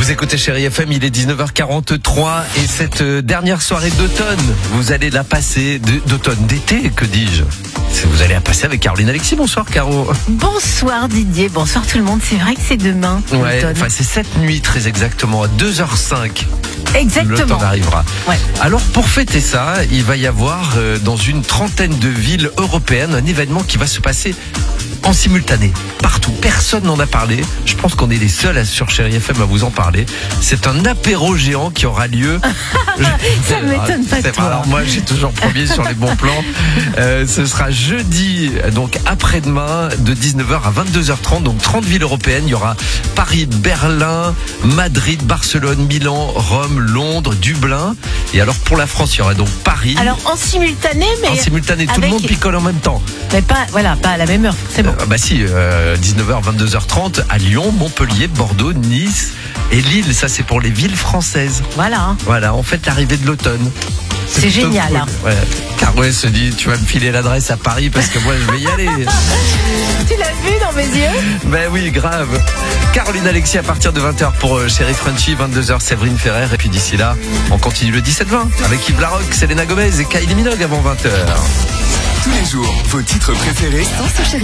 Vous écoutez Chérie FM, il est 19h43 et cette dernière soirée d'automne, vous allez la passer, d'été, que dis-je? Vous allez la passer avec Caroline Alexis. Bonsoir Caro. Bonsoir Didier, bonsoir tout le monde. C'est vrai que c'est demain. Ouais, enfin c'est cette nuit très exactement, à 2h05. Exactement. L'automne arrivera. Ouais. Alors pour fêter ça, il va y avoir dans une trentaine de villes européennes un événement qui va se passer en simultané, partout. Personne n'en a parlé. Je pense qu'on est les seuls sur Chérie FM à vous en parler. C'est un apéro géant qui aura lieu. Ça m'étonne pas toi. Alors moi, j'ai toujours premier sur les bons plans. Ce sera jeudi, donc après-demain, de 19h à 22h30. Donc 30 villes européennes. Il y aura Paris, Berlin, Madrid, Barcelone, Milan, Rome, Londres, Dublin. Et alors pour la France, il y aura donc Paris. Alors en simultané, mais en simultané, tout le monde picole en même temps. Mais pas à la même heure. C'est bon. Bah si, 19h, 22h30 à Lyon, Montpellier, Bordeaux, Nice et Lille. Ça, c'est pour les villes françaises. Voilà. Voilà, en fait, l'arrivée de l'automne. C'est génial. Cool. Hein. Ouais. Carouet se dit, tu vas me filer l'adresse à Paris parce que moi, je vais y aller. Tu l'as vu dans mes yeux? Ben oui, grave. Caroline Alexis à partir de 20h pour Chérie Frenchy, 22h Séverine Ferrer. Et puis d'ici là, on continue le 17-20 avec Yves Larocque, Selena Gomez et Kylie Minogue avant 20h. Tous les jours, vos titres préférés.